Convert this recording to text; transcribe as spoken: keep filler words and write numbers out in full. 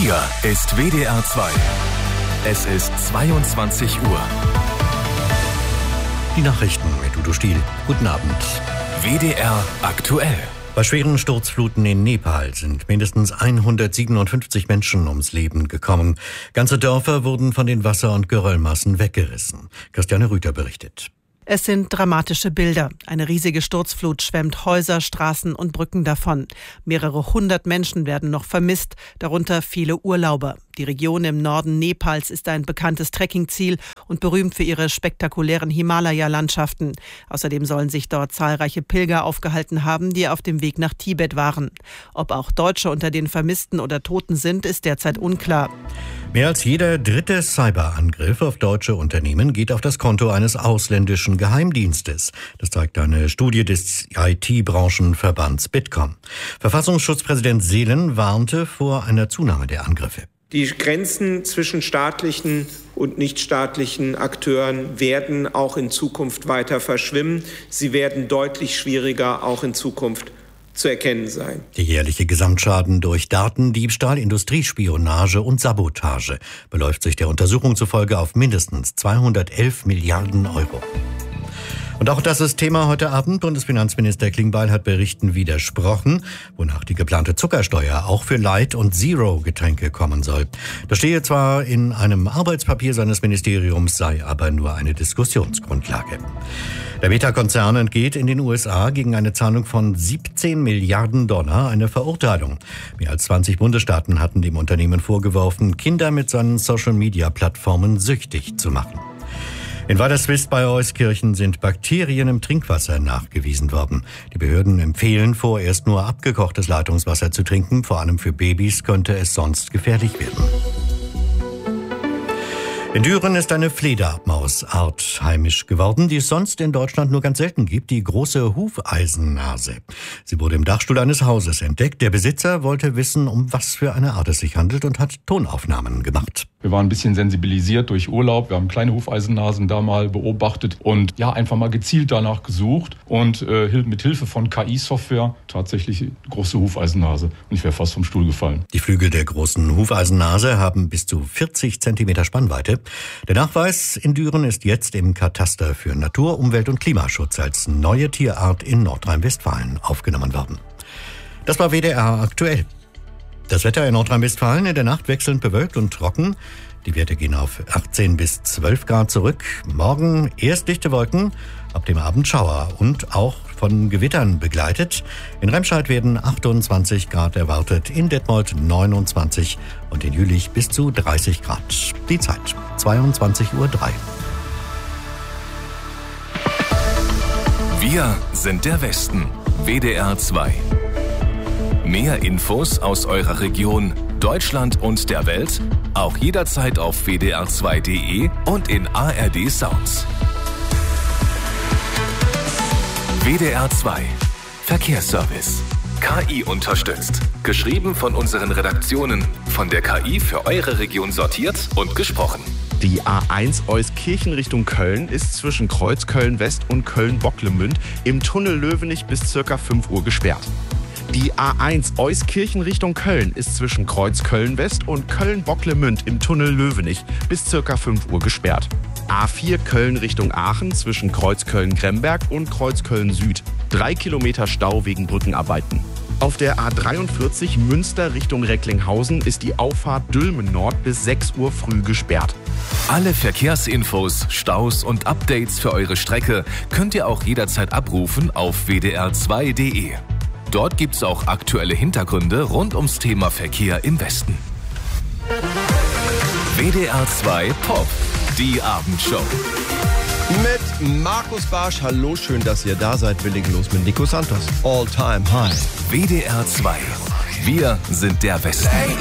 Hier ist W D R zwei. Es ist zweiundzwanzig Uhr. Die Nachrichten mit Udo Stiel. Guten Abend. W D R aktuell. Bei schweren Sturzfluten in Nepal sind mindestens hundertsiebenundfünfzig Menschen ums Leben gekommen. Ganze Dörfer wurden von den Wasser- und Geröllmassen weggerissen. Christiane Rüther berichtet. Es sind dramatische Bilder. Eine riesige Sturzflut schwemmt Häuser, Straßen und Brücken davon. Mehrere hundert Menschen werden noch vermisst, darunter viele Urlauber. Die Region im Norden Nepals ist ein bekanntes Trekkingziel und berühmt für ihre spektakulären Himalaya-Landschaften. Außerdem sollen sich dort zahlreiche Pilger aufgehalten haben, die auf dem Weg nach Tibet waren. Ob auch Deutsche unter den Vermissten oder Toten sind, ist derzeit unklar. Mehr als jeder dritte Cyberangriff auf deutsche Unternehmen geht auf das Konto eines ausländischen Geheimdienstes. Das zeigt eine Studie des I T-Branchenverbands Bitkom. Verfassungsschutzpräsident Seelen warnte vor einer Zunahme der Angriffe. Die Grenzen zwischen staatlichen und nichtstaatlichen Akteuren werden auch in Zukunft weiter verschwimmen. Sie werden deutlich schwieriger auch in Zukunft zu erkennen sein. Der jährliche Gesamtschaden durch Datendiebstahl, Industriespionage und Sabotage beläuft sich der Untersuchung zufolge auf mindestens zweihundertelf Milliarden Euro. Und auch das ist Thema heute Abend. Bundesfinanzminister Klingbeil hat Berichten widersprochen, wonach die geplante Zuckersteuer auch für Light- und Zero-Getränke kommen soll. Das stehe zwar in einem Arbeitspapier seines Ministeriums, sei aber nur eine Diskussionsgrundlage. Der Meta-Konzern entgeht in den U S A gegen eine Zahlung von siebzehn Milliarden Dollar eine Verurteilung. Mehr als zwanzig Bundesstaaten hatten dem Unternehmen vorgeworfen, Kinder mit seinen Social-Media-Plattformen süchtig zu machen. In Weiderswist bei Euskirchen sind Bakterien im Trinkwasser nachgewiesen worden. Die Behörden empfehlen, vorerst nur abgekochtes Leitungswasser zu trinken. Vor allem für Babys könnte es sonst gefährlich werden. In Düren ist eine Fledermausart heimisch geworden, die es sonst in Deutschland nur ganz selten gibt, die große Hufeisennase. Sie wurde im Dachstuhl eines Hauses entdeckt. Der Besitzer wollte wissen, um was für eine Art es sich handelt und hat Tonaufnahmen gemacht. Wir waren ein bisschen sensibilisiert durch Urlaub. Wir haben kleine Hufeisennasen da mal beobachtet und ja, einfach mal gezielt danach gesucht und äh, mit Hilfe von K I-Software tatsächlich große Hufeisennase. Und ich wäre fast vom Stuhl gefallen. Die Flügel der großen Hufeisennase haben bis zu vierzig Zentimeter Spannweite. Der Nachweis in Düren ist jetzt im Kataster für Natur, Umwelt und Klimaschutz als neue Tierart in Nordrhein-Westfalen aufgenommen worden. Das war W D R aktuell. Das Wetter in Nordrhein-Westfalen in der Nacht wechselnd bewölkt und trocken. Die Werte gehen auf achtzehn bis zwölf Grad zurück. Morgen erst dichte Wolken, ab dem Abend Schauer und auch von Gewittern begleitet. In Remscheid werden achtundzwanzig Grad erwartet, in Detmold neunundzwanzig und in Jülich bis zu dreißig Grad. Die Zeit zweiundzwanzig Uhr drei. Wir sind der Westen. W D R zwei. Mehr Infos aus eurer Region, Deutschland und der Welt, auch jederzeit auf w d r zwei punkt d e und in A R D Sounds. W D R zwei Verkehrsservice. K I unterstützt. Geschrieben von unseren Redaktionen, von der K I für eure Region sortiert und gesprochen. Die A eins Euskirchen Richtung Köln ist zwischen Kreuzköln West und Köln-Bocklemünd im Tunnel Löwenich bis ca. fünf Uhr gesperrt. Die A eins Euskirchen Richtung Köln ist zwischen Kreuzköln West und Köln-Bocklemünd im Tunnel Löwenich bis ca. fünf Uhr gesperrt. A vier Köln Richtung Aachen zwischen Kreuzköln-Gremberg und Kreuzköln Süd. Drei Kilometer Stau wegen Brückenarbeiten. Auf der A dreiundvierzig Münster Richtung Recklinghausen ist die Auffahrt Dülmen Nord bis sechs Uhr früh gesperrt. Alle Verkehrsinfos, Staus und Updates für eure Strecke könnt ihr auch jederzeit abrufen auf w d r zwei punkt d e. Dort gibt's auch aktuelle Hintergründe rund ums Thema Verkehr im Westen. W D R zwei Pop, die Abendshow. Mit Markus Barsch. Hallo, schön, dass ihr da seid. Wir legen los mit Nico Santos. All Time High. W D R zwei. Wir sind der Westen.